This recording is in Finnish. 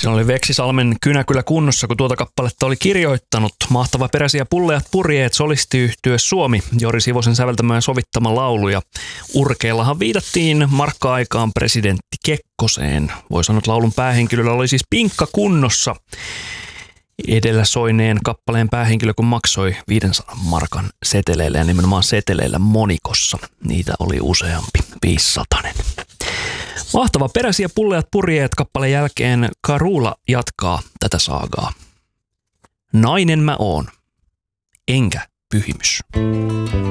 Se oli Veksisalmen Kynä kyllä kunnossa, kun tuota kappaletta oli kirjoittanut. Mahtava peräsiä pulleat purjeet, solistiyhtye Suomi, Jori Sivosen säveltämä ja sovittama laulu. Ja urkeillahan viitattiin markka-aikaan presidentti Kekkoseen. Voi sanoa, että laulun päähenkilöllä oli siis pinkka kunnossa. Edellä soineen kappaleen päähenkilö, kun maksoi 500 markan seteleillä ja nimenomaan seteleillä monikossa. Niitä oli useampi, 500. Mahtava peräsiä pulleat purjeet kappaleen jälkeen Karula jatkaa tätä saagaa. Nainen mä oon, enkä pyhimys.